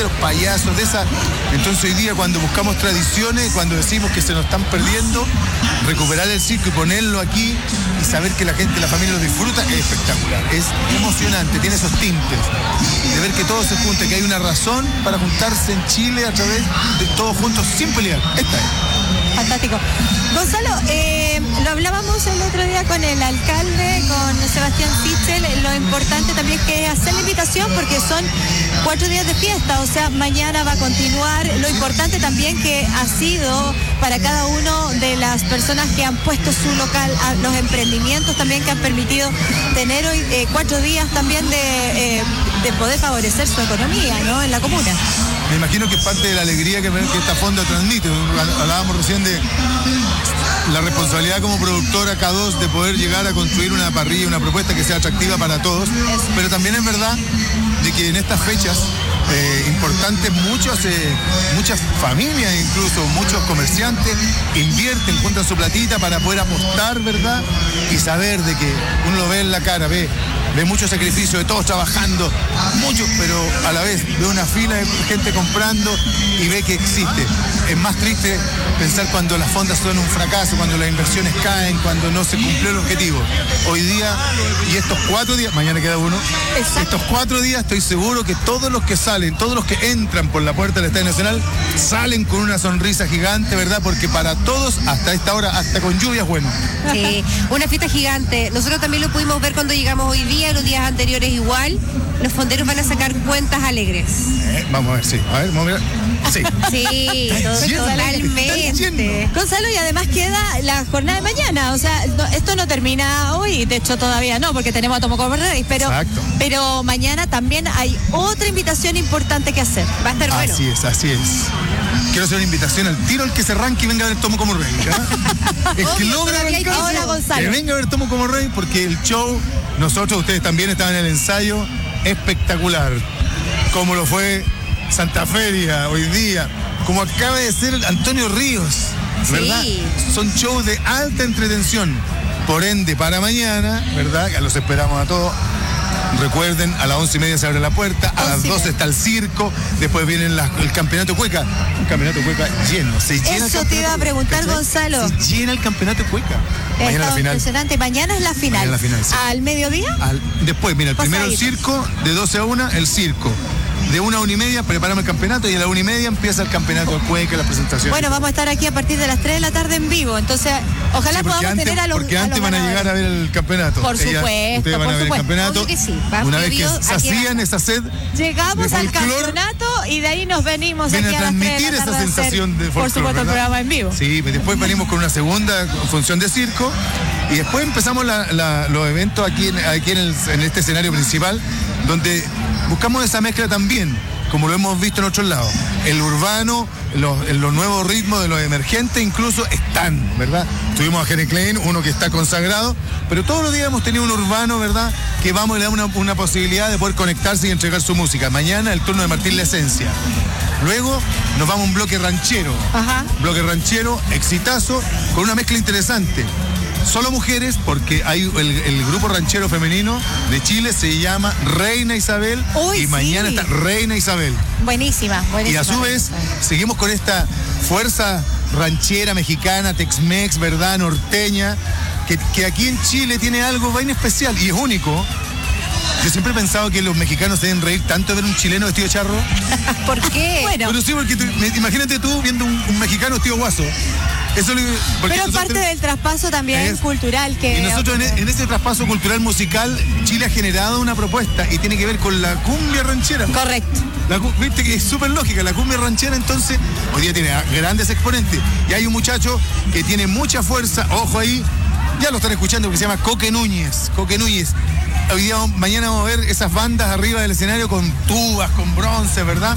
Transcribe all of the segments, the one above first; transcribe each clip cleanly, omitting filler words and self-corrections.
de los payasos, de esa. Entonces hoy día cuando buscamos tradiciones, cuando decimos que se nos están perdiendo, recuperar el circo y ponerlo aquí y saber que la gente, la familia lo disfruta, es espectacular, es emocionante, tiene esos tintes de ver que todo se junta, que hay una razón para juntarse en Chile a través de todos juntos sin pelear. Esta es. Fantástico. Gonzalo, lo hablábamos el otro día con el alcalde, con Sebastián Sichel, lo importante también es que hacer la invitación porque son 4 días de fiesta, o sea, mañana va a continuar. Lo importante también que ha sido para cada uno de las personas que han puesto su local, los emprendimientos también que han permitido tener hoy 4 días también de poder favorecer su economía, ¿no?, en la comuna. Me imagino que es parte de la alegría que esta fonda transmite. Hablábamos recién de la responsabilidad como productora K2 de poder llegar a construir una parrilla, una propuesta que sea atractiva para todos, pero también es verdad de que en estas fechas importantes muchas familias, incluso muchos comerciantes invierten, juntan su platita para poder apostar, ¿verdad? Y saber de que uno lo ve en la cara, ve mucho sacrificio de todos trabajando, mucho, pero a la vez ve una fila de gente comprando y ve que existe. Es más triste pensar cuando las fondas son un fracaso, cuando las inversiones caen, cuando no se cumplió el objetivo. Hoy día, y estos 4 días, mañana queda uno, estos 4 días estoy seguro que todos los que salen, todos los que entran por la puerta del Estadio Nacional, salen con una sonrisa gigante, ¿verdad? Porque para todos, hasta esta hora, hasta con lluvia es bueno. Sí, una fiesta gigante. Nosotros también lo pudimos ver cuando llegamos hoy día, los días anteriores igual. Los fonderos van a sacar cuentas alegres. Vamos a ver, sí. A ver, vamos a ver. Sí. Sí, totalmente. Gonzalo, y además queda la jornada de mañana, o sea, esto no termina hoy, de hecho todavía no, porque tenemos a Tomoko Rey, pero mañana también hay otra invitación importante que hacer. Va a estar bueno. Así es. Quiero hacer una invitación al tiro, el que se arranque y venga a ver Tomo como Rey. El que logra que venga a ver Tomo como Rey, porque el show, ustedes también estaban en el ensayo, espectacular. Como lo fue Santa Feria hoy día, como acaba de ser Antonio Ríos, ¿verdad? Sí. Son shows de alta entretención. Por ende, para mañana, ¿verdad? Ya los esperamos a todos. Recuerden, a las 11:30 se abre la puerta, a las 12 está el circo, después viene el campeonato cueca. Un campeonato cueca lleno. Eso te iba a preguntar, Gonzalo. Se llena el campeonato cueca. Mañana la final. Impresionante. Mañana es la final. Mañana la final, sí. ¿Al mediodía? Después, mira, primero el circo, de 12 a 1, el circo. De 1 a 1:30 preparamos el campeonato y a la 1:30 empieza el campeonato de cueca, la presentación. Bueno, vamos a estar aquí a partir de las 3 de la tarde en vivo, entonces ojalá podamos tener a los porque antes van a llegar a ver el campeonato. Por supuesto. Ustedes van a ver el campeonato. Que sí. Una vez que sacían esa sed. Llegamos al campeonato y de ahí nos venimos aquí a transmitir esa sensación de folclore, por supuesto, el programa en vivo. Sí, después venimos con una segunda función de circo y después empezamos los eventos aquí en este escenario principal, donde buscamos esa mezcla también, como lo hemos visto en otros lados. El urbano, los nuevos ritmos de los emergentes incluso están, ¿verdad? Tuvimos a Jere Klein, uno que está consagrado, pero todos los días hemos tenido un urbano, ¿verdad? Que vamos y le da una posibilidad de poder conectarse y entregar su música. Mañana el turno de Martín La Esencia. Luego nos vamos a un bloque ranchero. Ajá. Bloque ranchero, exitazo, con una mezcla interesante. Solo mujeres, porque hay el grupo ranchero femenino de Chile se llama Reina Isabel. Uy, y mañana está Reina Isabel. Buenísima. Y a su vez seguimos con esta fuerza ranchera mexicana, Tex-Mex, ¿verdad? Norteña, que aquí en Chile tiene algo bien especial y es único. Yo siempre he pensado que los mexicanos se deben reír tanto de ver un chileno vestido de charro. ¿Por qué? Bueno. Pero sí, porque imagínate tú viendo un mexicano vestido guaso. Pero parte del traspaso también cultural que... Y nosotros en ese traspaso cultural musical, Chile ha generado una propuesta y tiene que ver con la cumbia ranchera. Correcto. Viste que es súper lógica, la cumbia ranchera entonces hoy día tiene grandes exponentes. Y hay un muchacho que tiene mucha fuerza, ojo ahí, ya lo están escuchando, que se llama Coque Núñez. Hoy día, mañana vamos a ver esas bandas arriba del escenario con tubas, con bronce, ¿verdad?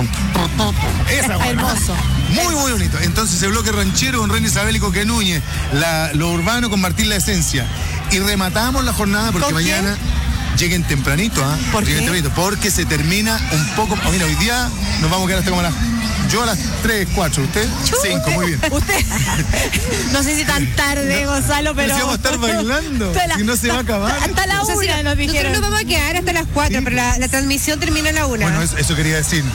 Esa hermoso. Muy bonito. Entonces el bloque ranchero con Reina Isabel y Coque Núñez, lo urbano con Martín La Esencia. Y rematamos la jornada porque mañana lleguen tempranito, ¿ah? ¿Por qué? Tempranito, porque se termina un poco. Mira, hoy día nos vamos a quedar hasta como yo a las 3, 4, ¿usted? 5, muy bien. Usted, no sé si tan tarde, Gonzalo, pero... Si vamos a estar bailando, si no se va a acabar. Hasta la 1 nos dijeron. Nosotros nos vamos a quedar hasta las 4, pero la transmisión termina a la 1. Bueno, eso quería decir.